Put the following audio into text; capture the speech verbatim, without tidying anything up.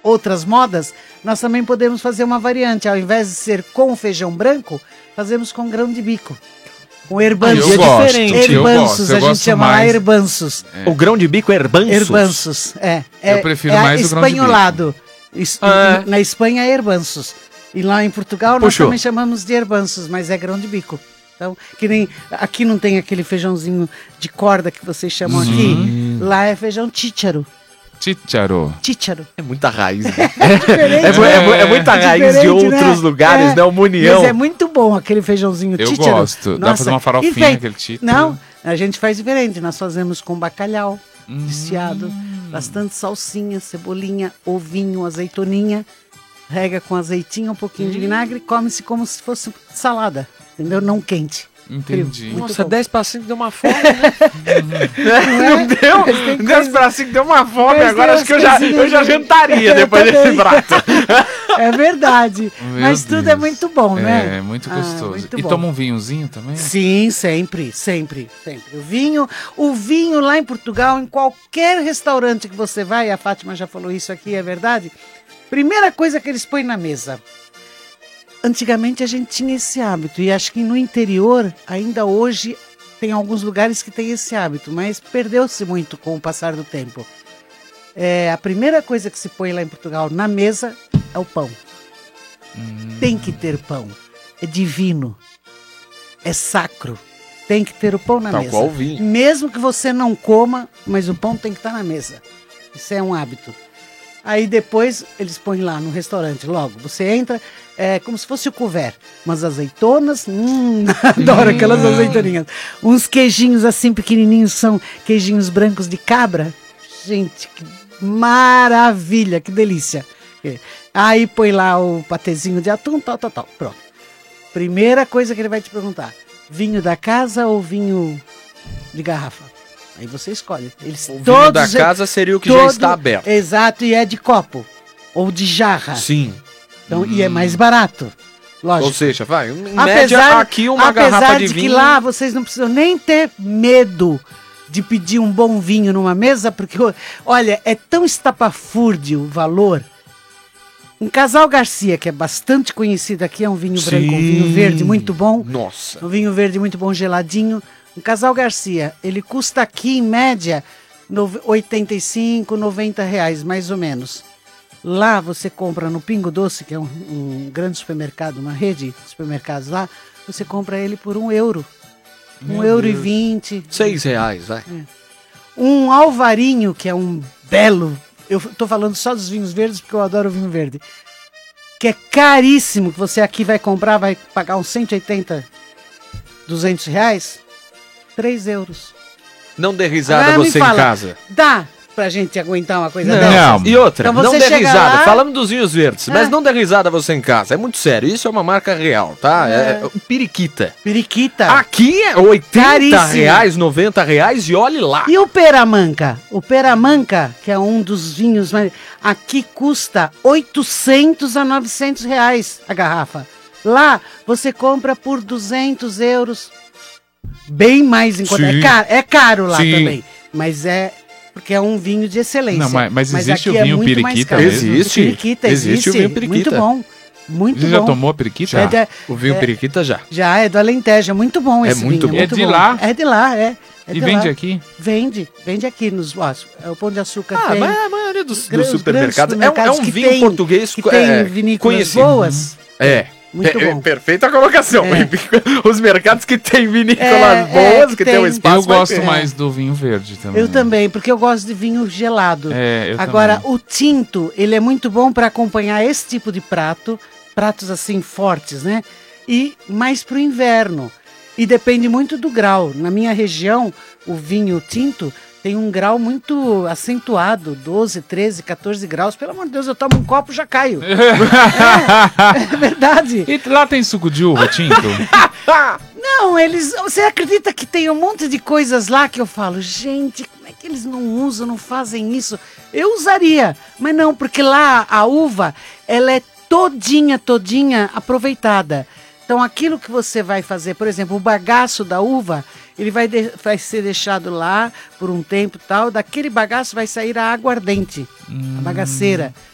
outras modas, nós também podemos fazer uma variante. Ao invés de ser com feijão branco, fazemos com grão de bico. Com herbanços. Eu gosto, diferente. eu Herbanços, gosto, eu a gente gosto chama lá mais. herbanços. É. O grão de bico é herbanços? Herbanços, é. é Eu prefiro é mais o grão de bico. espanholado. Es- Ah. Na Espanha é herbanços. E lá em Portugal nós Puxou. também chamamos de herbanços, mas é grão de bico. Então, que nem aqui não tem aquele feijãozinho de corda que vocês chamam aqui. Lá é feijão chícharo. Chícharo. Chícharo. É muita raiz. Né? Diferente, É, mu- é mu- é muita É raiz de diferente, outros né? lugares, É, né? Uma união. Mas é muito bom aquele feijãozinho Eu chícharo. gosto. Dá pra fazer uma farofinha, e vem- aquele título. Não, a gente faz diferente. Nós fazemos com bacalhau desfiado, bastante salsinha, cebolinha, ovinho, azeitoninha. Rega com azeitinho, um pouquinho de vinagre e come-se como se fosse salada. Entendeu? Não quente. Entendi. Muito Nossa, bom. dez para cinco deu uma fome, né? Não deu? Mas tem dez coisa- para cinco deu uma fome, Mas agora tem acho que eu umas já, coisinhas eu já de- jantaria Eu depois desse também. prato. É verdade. Meu Mas tudo é Deus. muito bom, né? É, muito Ah, gostoso. muito e bom. toma um vinhozinho também? Sim, sempre, sempre, sempre. O vinho, o vinho lá em Portugal, em qualquer restaurante que você vai, a Fátima já falou isso aqui, é verdade? Primeira coisa que eles põem na mesa. Antigamente a gente tinha esse hábito e acho que no interior, ainda hoje, tem alguns lugares que tem esse hábito, mas perdeu-se muito com o passar do tempo. É, a primeira coisa que se põe lá em Portugal na mesa é o pão. Tem que ter pão. É divino. É sacro. Tem que ter o pão na Tal mesa. qual o vinho. Mesmo que você não coma, mas o pão tem que estar na mesa. Isso é um hábito. Aí depois eles põem lá no restaurante, logo. Você entra, é como se fosse o couvert. Umas azeitonas, hum, adoro aquelas azeitoninhas. Uns queijinhos assim pequenininhos, são queijinhos brancos de cabra. Gente, que maravilha, que delícia. É. Aí põe lá o patezinho de atum, tal, tal, tal. Pronto. Primeira coisa que ele vai te perguntar: vinho da casa ou vinho de garrafa? Aí você escolhe. Eles O vinho todos da casa seria o que já todo- está aberto. Exato, e é de copo ou de jarra. Sim. Então, e é mais barato. Lógico. Ou seja, vai, em média aqui uma apesar garrafa de de vinho. que lá vocês não precisam nem ter medo de pedir um bom vinho numa mesa, porque, olha, é tão estapafúrdio o valor. Um Casal Garcia, que é bastante conhecido aqui, é um vinho branco, um vinho verde muito bom. Nossa. Um vinho verde muito bom, geladinho. Um Casal Garcia, ele custa aqui, em média, no- oitenta e cinco, noventa reais, mais ou menos. Lá você compra no Pingo Doce, que é um, um grande supermercado, uma rede de supermercados lá, você compra ele por um euro. Um euro e vinte. Seis reais, vai. Um Alvarinho, que é um belo... Eu tô falando só dos vinhos verdes, porque eu adoro vinho verde. Que é caríssimo, que você aqui vai comprar, vai pagar uns cento e oitenta, duzentos reais. três euros. Não dê risada Agora me você em fala, casa. Dá pra gente aguentar uma coisa Não. dessa? Não. E outra, Então não você dê chega risada. lá- Falamos dos vinhos verdes, mas É. não dê risada você em casa. É muito sério. Isso é uma marca real, tá? É, é o Periquita. Periquita. Aqui é oitenta Caríssimo. reais, noventa reais e olhe lá. E o Peramanca? O Peramanca, que é um dos vinhos, mais- aqui custa oitocentos a novecentos reais a garrafa. Lá você compra por duzentos euros. Bem mais em conta. Sim. É caro, é caro lá Sim. também. Mas é porque é um vinho de excelência. Não, mas- mas existe aqui o vinho é muito mais periquita caro. mesmo? Existe. O periquita Existe existe. o vinho periquita. Muito bom. Muito Você bom. já tomou a periquita? É de- O vinho é- Periquita já. Já, é do Alentejo. É muito bom É esse muito vinho. bom. É de lá? É de lá, é. É E de vende lá. aqui? Vende. Vende aqui nos... Ó, é o Pão de Açúcar Ah, tem. mas a maioria dos, Gra- dos os grandes supermercados. É, um- é supermercados um que vinho tem- português que co- tem é, vinícolas conhecido. boas. É. Muito É, é bom. perfeita colocação. É. Os mercados que tem vinícolas É, é, boas, que que, tem tem- um espaço. Eu vai gosto ter. mais do vinho verde também. Eu também, porque eu gosto de vinho gelado. É, eu Agora, também. o tinto, ele é muito bom para acompanhar esse tipo de prato, pratos assim fortes, né? E mais pro inverno. E depende muito do grau. Na minha região, o vinho tinto tem um grau muito acentuado, doze, treze, quatorze graus. Pelo amor de Deus, eu tomo um copo e já caio. é, é verdade. E lá tem suco de uva tinto? Não, eles. Você acredita que tem um monte de coisas lá que eu falo, gente, como é que eles não usam, não fazem isso? Eu usaria, mas não, porque lá a uva, ela é todinha, todinha aproveitada. Então aquilo que você vai fazer, por exemplo, o bagaço da uva, ele vai, de- vai ser deixado lá por um tempo e tal, daquele bagaço vai sair a aguardente, a bagaceira.